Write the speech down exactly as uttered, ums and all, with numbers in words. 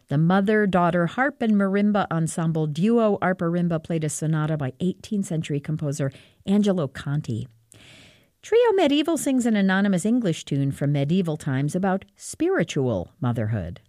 The mother-daughter harp and marimba ensemble duo Arpa-Rimba played a sonata by eighteenth century composer Angelo Conti. Trio Medieval sings an anonymous English tune from medieval times about spiritual motherhood.